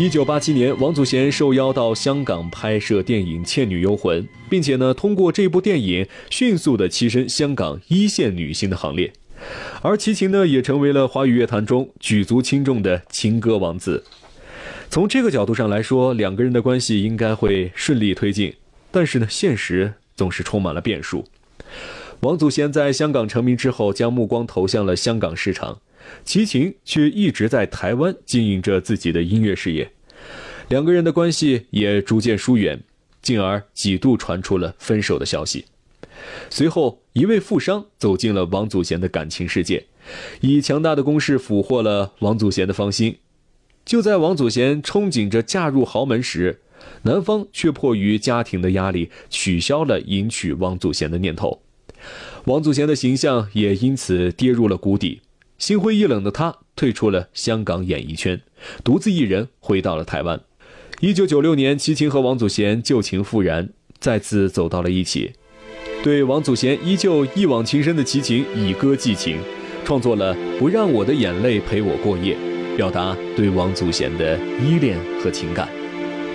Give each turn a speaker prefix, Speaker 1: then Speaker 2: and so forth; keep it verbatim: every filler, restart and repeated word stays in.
Speaker 1: 一九八七年，王祖贤受邀到香港拍摄电影《倩女幽魂》，并且呢，通过这部电影迅速的跻身香港一线女星的行列。而齐秦呢，也成为了华语乐坛中举足轻重的情歌王子。从这个角度上来说，两个人的关系应该会顺利推进，但是呢，现实总是充满了变数。王祖贤在香港成名之后，将目光投向了香港市场，齐秦却一直在台湾经营着自己的音乐事业，两个人的关系也逐渐疏远，进而几度传出了分手的消息。随后，一位富商走进了王祖贤的感情世界，以强大的攻势俘获了王祖贤的芳心。就在王祖贤憧憬着嫁入豪门时，男方却迫于家庭的压力，取消了迎娶王祖贤的念头。王祖贤的形象也因此跌入了谷底，心灰意冷的他退出了香港演艺圈，独自一人回到了台湾。一九九六年，齐秦和王祖贤旧情复燃，再次走到了一起。对王祖贤依旧一往情深的齐秦以歌寄情，创作了《不让我的眼泪陪我过夜》，表达对王祖贤的依恋和情感。